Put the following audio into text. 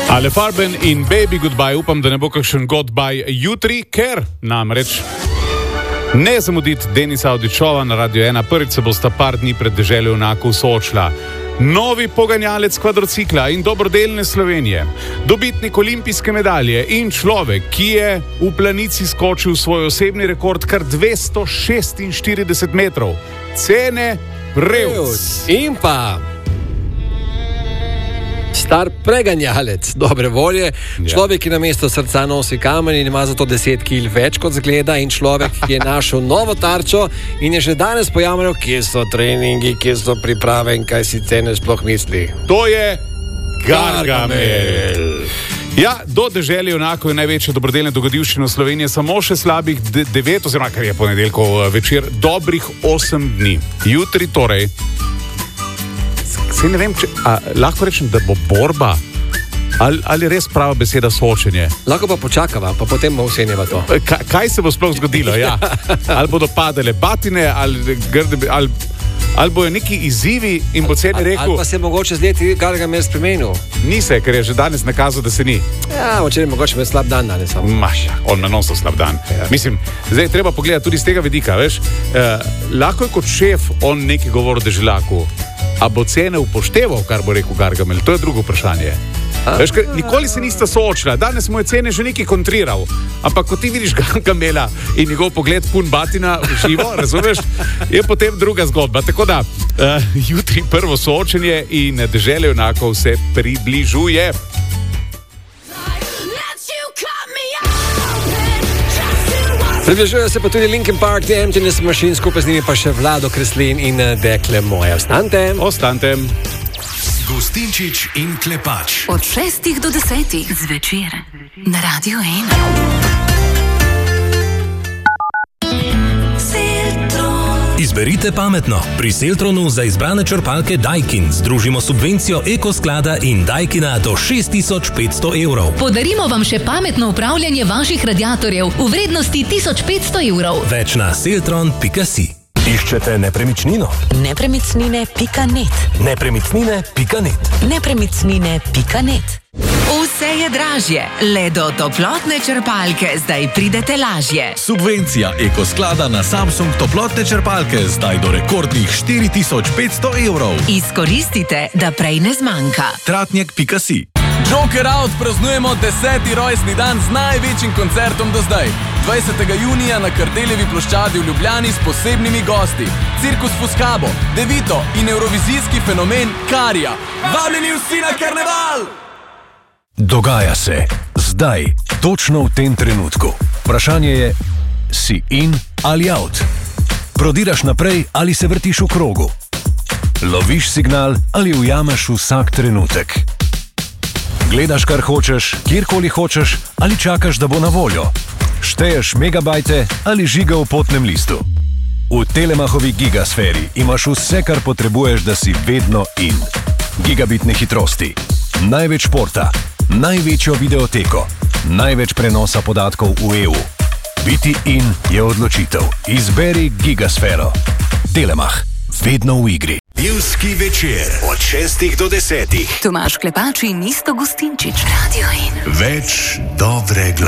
Ale Farben in Baby Goodbye, upam, da ne bo kakšen goodbye jutri, ker namreč ne zamuditi Denisa Avdićova na Radio 1. Prvič se bosta par dni pred deželjo enako soočila. Novi poganjalec kvadrocikla in dobrodelne Slovenije, dobitnik olimpijske medalje in človek, ki je v planici skočil svoj osebni rekord kar 246 metrov. Cene Prevc. In pa star preganjalec dobre volje, človek, ki namesto srca nosi kamen in ima zato 10 kg več kot zgleda, in človek, ki je našel novo tarčo in je že danes pojamral, kje so treningi, kje so priprave in kaj si cene sploh misli. To je Gargamel. Ja, do deželje enako je največja dobrodelna dogodivščina Slovenije, samo še slabih 9, oziroma kar je ponedeljkov večer, dobrih 8 dni. Jutri torej. Ne vem, lahko rečem, da bo borba ali res prava beseda soočenje. Lahko pa počakava, pa potem bomo ocenjeva to. Kaj se bo sploh zgodilo? Ja. Ali bodo padale batine, ali bojo neki izzivi in bo cene rekel... Ali pa se mogoče zdeti Gargamel spremenil. Ni se, ker je že danes nakazal, da se ni. Ja, včeraj mogoče imel slab dan danes. Maša, on ima noso slab dan. Ja. Mislim, zdaj treba pogledati tudi z tega vidika, veš. Lahko je kot šef on nekaj govoril deželaku, a bo cene upošteval, kar bo rekel Gargamel? To je drugo vprašanje. Veš, nikoli se nista soočila, danes mu je cene že nekaj kontriral, ampak ko ti vidiš Gargamela in njegov pogled pun batina v živo, razumeš, je potem druga zgodba. Tako da, jutri prvo soočenje in deželje enako se približuje. Približuje se pa tudi Linkin Park, The Emptiness Machine, skupaj z njimi pa še Vlado Kreslin in dekle moje. Ostaňte. Gustinčič in Klepač. Od 6 do 10 zvečer na Radio 1. Izberite pametno. Pri Seltronu za izbrane črpalke Daikin združimo subvencijo Ekosklada in Daikina do 6500 evrov. Podarimo vam še pametno upravljanje vaših radiatorjev v vrednosti 1500 evrov. Več na seltron.si. Iščete nepremičnino? Nepremičnine.net. Nepremičnine.net. Nepremičnine.net. Vse je dražje, le do toplotne črpalke zdaj pridete lažje. Subvencija Ekosklada na Samsung toplotne črpalke zdaj do rekordnih 4500 evrov. Izkoristite, da prej ne zmanjka. Tratnjak.si. Joker Out praznujemo 10. rojstni dan z največjim koncertom do zdaj. 20. junija na Kardeljevi ploščadi v Ljubljani s posebnimi gosti. Cirkus Fuskabo, Devito in evrovizijski fenomen Karija. Vabljeni vsi na karneval! Dogaja se. Zdaj. Točno v tem trenutku. Vprašanje je, si in ali out? Prodiraš naprej ali se vrtiš v krogu? Loviš signal ali ujameš vsak trenutek? Gledaš, kar hočeš, kjerkoli hočeš, ali čakaš, da bo na voljo? Šteješ megabajte ali žiga v potnem listu? V Telemachovi gigasferi imaš vse, kar potrebuješ, da si vedno in. Gigabitne hitrosti, največ športa, največjo videoteko, največ prenosa podatkov v EU. Biti in je odločitev. Izberi gigasfero. Telemach, vedno v igri. Pivski večer od 6 do 10. Tomaž Klepač in Isto Gustinčič. Radio 1. Več dobre glasbe.